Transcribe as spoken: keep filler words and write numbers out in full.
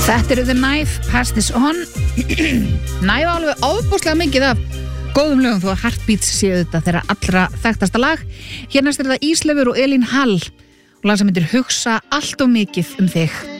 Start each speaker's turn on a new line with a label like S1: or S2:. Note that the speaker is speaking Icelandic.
S1: Þetta eru The Knife, Pass This On. Knife alveg ofbúslega mikið af góðum lögum þó að Heartbeats séu þetta þeirra allra þekktasta lag. Hérna er þetta Ísleifur og Elín Hall og lag sem myndir hugsa allt of mikið um þig.